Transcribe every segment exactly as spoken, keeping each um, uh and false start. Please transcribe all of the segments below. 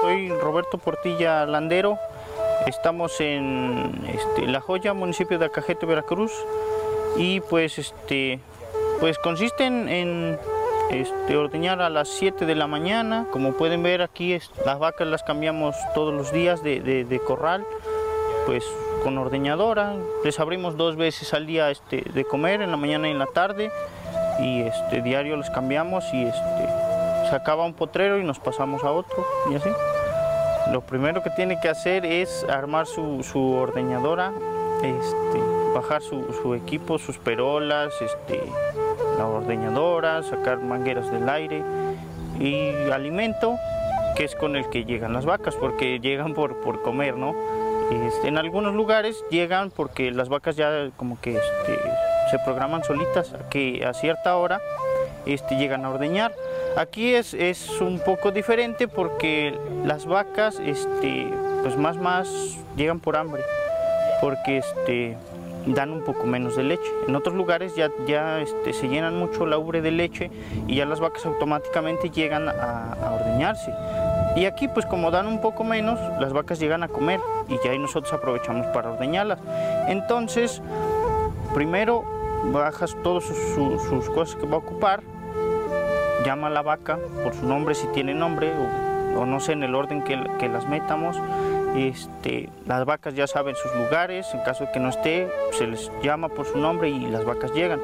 Soy Roberto Portilla Landero, estamos en este, La Joya, municipio de Acajete, Veracruz, y pues, este, pues consiste en, en este, ordeñar a las siete de la mañana. Como pueden ver aquí, es, las vacas las cambiamos todos los días de, de, de corral, pues con ordeñadora. Les abrimos dos veces al día este, de comer, en la mañana y en la tarde, y este, diario les cambiamos y este, se acaba un potrero y nos pasamos a otro y así. Lo primero que tiene que hacer es armar su, su ordeñadora, este, bajar su, su equipo, sus perolas, este, la ordeñadora, sacar mangueras del aire y alimento, que es con el que llegan las vacas, porque llegan por, por comer, ¿no? Este, en algunos lugares llegan porque las vacas ya como que este, se programan solitas, a que a cierta hora este, llegan a ordeñar. Aquí es, es un poco diferente porque las vacas este, pues más más llegan por hambre, porque este, dan un poco menos de leche. En otros lugares ya, ya este, se llenan mucho la ubre de leche y ya las vacas automáticamente llegan a, a ordeñarse. Y aquí pues como dan un poco menos, las vacas llegan a comer y ya ahí nosotros aprovechamos para ordeñarlas. Entonces, primero bajas todas sus, sus, sus cosas que va a ocupar, llama a la vaca por su nombre si tiene nombre, o, o no sé, en el orden que, que las metamos. Este, las vacas ya saben sus lugares, en caso de que no esté, se les llama por su nombre y las vacas llegan.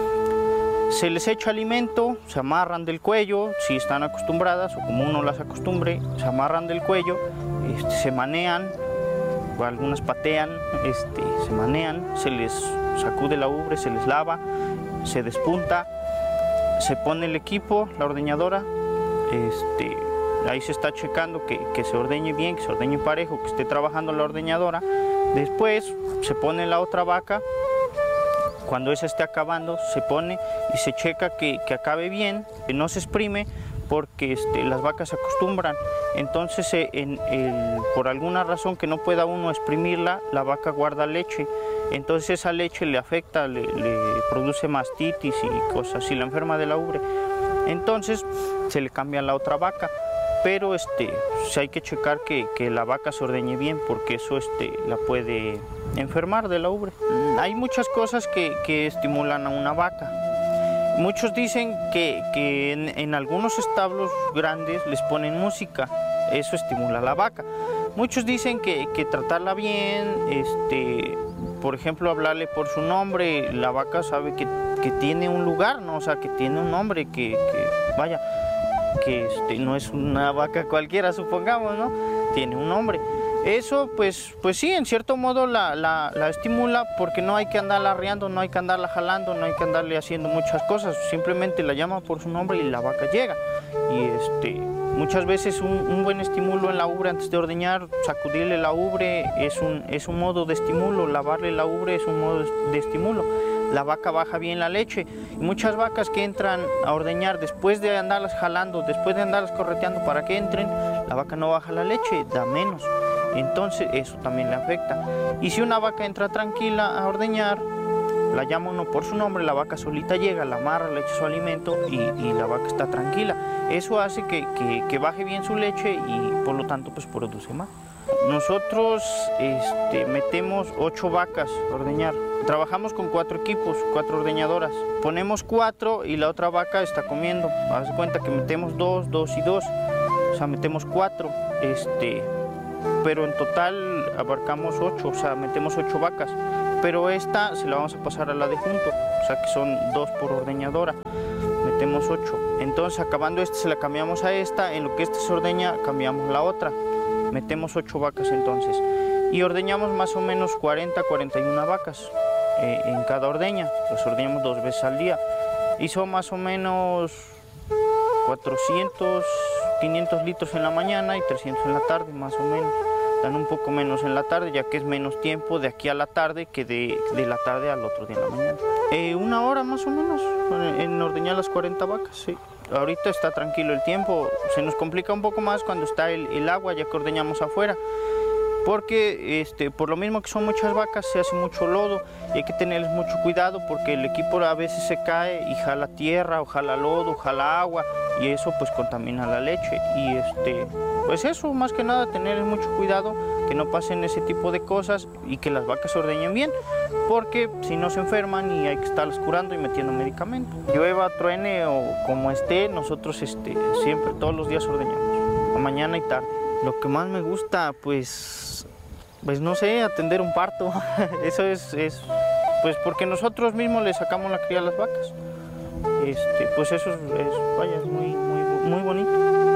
Se les echa alimento, se amarran del cuello, si están acostumbradas o como uno las acostumbre, se amarran del cuello, este, se manean, o algunas patean, este, se manean, se les sacude la ubre, se les lava, se despunta, se pone el equipo, la ordeñadora, este, ahí se está checando que, que se ordeñe bien, que se ordeñe parejo, que esté trabajando la ordeñadora. Después se pone la otra vaca, cuando esa esté acabando se pone y se checa que, que acabe bien, que no se exprime, porque este, las vacas se acostumbran. Entonces eh, en el, por alguna razón que no pueda uno exprimirla, la vaca guarda leche. Entonces esa leche le afecta, le, le produce mastitis y cosas así, la enferma de la ubre. Entonces se le cambia a la otra vaca, pero este, pues hay que checar que, que la vaca se ordeñe bien, porque eso este, la puede enfermar de la ubre. Hay muchas cosas que, que estimulan a una vaca. Muchos dicen que, que en, en algunos establos grandes les ponen música, eso estimula a la vaca. Muchos dicen que, que tratarla bien, este, por ejemplo, hablarle por su nombre, la vaca sabe que, que tiene un lugar, ¿no? O sea, que tiene un nombre, que, que vaya, que este, no es una vaca cualquiera, supongamos, ¿no? Tiene un nombre. Eso, pues, pues sí, en cierto modo la, la, la estimula, porque no hay que andarla arreando, no hay que andarla jalando, no hay que andarle haciendo muchas cosas, simplemente la llama por su nombre y la vaca llega. Y este, muchas veces un, un buen estímulo en la ubre antes de ordeñar, sacudirle la ubre es un, es un modo de estímulo, lavarle la ubre es un modo de estímulo. La vaca baja bien la leche. Y muchas vacas que entran a ordeñar después de andarlas jalando, después de andarlas correteando para que entren, la vaca no baja la leche, da menos. Entonces eso también le afecta. Y si una vaca entra tranquila a ordeñar, la llama uno por su nombre, la vaca solita llega, la amarra, le echa su alimento y, y la vaca está tranquila. Eso hace que, que, que baje bien su leche y por lo tanto pues produce más. Nosotros este, metemos ocho vacas a ordeñar. Trabajamos con cuatro equipos, cuatro ordeñadoras. Ponemos cuatro y la otra vaca está comiendo. Haz de cuenta que metemos dos, dos y dos. O sea, metemos cuatro. Este, pero en total abarcamos ocho, o sea, metemos ocho vacas. Pero esta se la vamos a pasar a la de junto, o sea que son dos por ordeñadora. Metemos ocho. Entonces, acabando esta, se la cambiamos a esta. En lo que esta se ordeña, cambiamos la otra. Metemos ocho vacas entonces. Y ordeñamos más o menos cuarenta, cuarenta y una vacas eh, en cada ordeña. Las ordeñamos dos veces al día. Y son más o menos cuatrocientos, quinientos litros en la mañana y trescientos en la tarde, más o menos. Dan un poco menos en la tarde, ya que es menos tiempo de aquí a la tarde que de, de la tarde al otro día en la mañana. Eh, una hora más o menos en ordeñar las cuarenta vacas, sí. Ahorita está tranquilo el tiempo, se nos complica un poco más cuando está el, el agua, ya que ordeñamos afuera. Porque este, por lo mismo que son muchas vacas, se hace mucho lodo y hay que tenerles mucho cuidado porque el equipo a veces se cae y jala tierra o jala lodo, jala agua y eso pues contamina la leche. Y este, pues eso, más que nada, tener mucho cuidado, que no pasen ese tipo de cosas y que las vacas se ordeñen bien, porque si no se enferman y hay que estarlas curando y metiendo medicamentos. Llueva, truene o como esté, nosotros este, siempre, todos los días ordeñamos, mañana y tarde. Lo que más me gusta, pues, pues no sé, atender un parto. Eso es, es, pues porque nosotros mismos le sacamos la cría a las vacas. Este, pues eso es, es, vaya, es muy, muy, muy bonito.